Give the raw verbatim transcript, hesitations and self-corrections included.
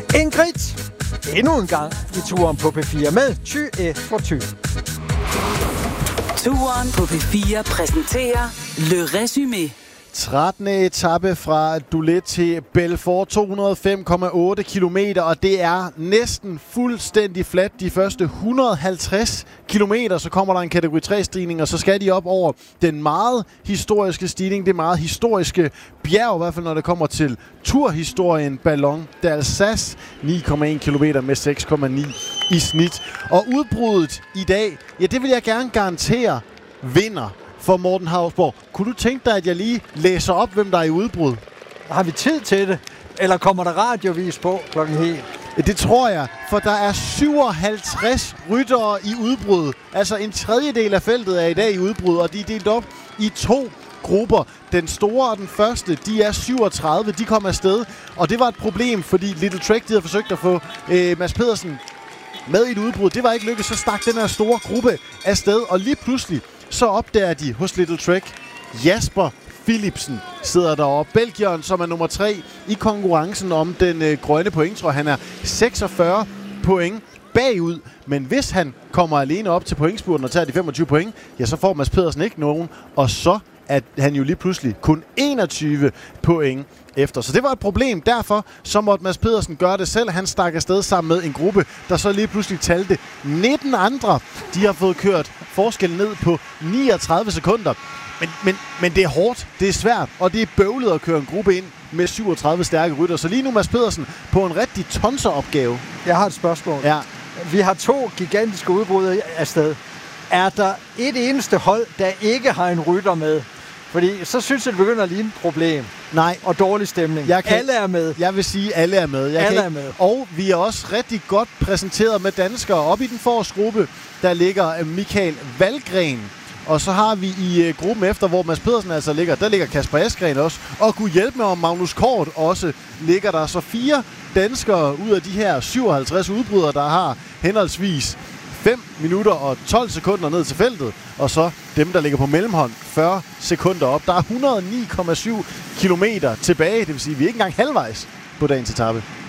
Ingrid, endnu en gang i turen på P fire med Thy for Thy. Turen på P fire præsenterer Le Résumé. trettende etape fra Doulet til Belfort, to hundrede og fem komma otte kilometer, og det er næsten fuldstændig fladt de første et hundrede og halvtreds kilometer. Så kommer der en kategori tre-stigning, og så skal de op over den meget historiske stigning, det meget historiske bjerg, i hvert fald når det kommer til turhistorien Ballon d'Alsace, ni komma en kilometer med seks komma ni i snit. Og udbruddet i dag, ja, det vil jeg gerne garantere vinder for Morten Hausborg. Kunne du tænke dig, at jeg lige læser op, hvem der er i udbrud? Har vi tid til det? Eller kommer der radiovis på klokken helt? Det tror jeg, for der er syvoghalvtreds ryttere i udbrud. Altså en tredjedel af feltet er i dag i udbrud, og de er delt op i to grupper. Den store og den første, de er syvogtredive, de kom afsted. Og det var et problem, fordi Little Trek, de havde forsøgt at få øh, Mads Pedersen med i et udbrud. Det var ikke lykkedes, så stak den her store gruppe afsted, og lige pludselig så opdager de hos Little Trek, Jasper Philipsen sidder deroppe. Belgieren, som er nummer tre i konkurrencen om den øh, grønne point, tror han er seksogfyrre point bagud. Men hvis han kommer alene op til pointspurten og tager de femogtyve point, ja, så får Mads Pedersen ikke nogen. Og så er han jo lige pludselig kun enogtyve point efter. Så det var et problem. Derfor så måtte Mads Pedersen gøre det selv. Han stak afsted sammen med en gruppe, der så lige pludselig talte nitten andre. De har fået kørt forskellen ned på niogtredive sekunder. Men, men, men det er hårdt, det er svært, og det er bøvlet at køre en gruppe ind med syvogtredive stærke rytter. Så lige nu Mads Pedersen på en rigtig tonseropgave. Jeg har et spørgsmål. Ja. Vi har to gigantiske udbrud afsted. Er der et eneste hold, der ikke har en rytter med? Fordi så synes jeg, det begynder at ligne et problem. Nej. Og dårlig stemning. Jeg kan, alle er med. Jeg vil sige, alle er med. Jeg alle kan er ikke, med. Og vi er også rigtig godt præsenteret med danskere. Op i den forreste gruppe, der ligger Michael Valgren. Og så har vi i uh, gruppen efter, hvor Mads Pedersen altså ligger, der ligger Kasper Askren også. Og kunne hjælpe med, om Magnus Kort også ligger der. Så fire danskere ud af de her syvoghalvtreds udbrydere, der har henholdsvis fem minutter og tolv sekunder ned til feltet. Og så dem, der ligger på mellemhånd, fyrre sekunder op. Der er et hundrede og ni komma syv kilometer tilbage. Det vil sige, at vi er ikke engang halvvejs på dagens etape.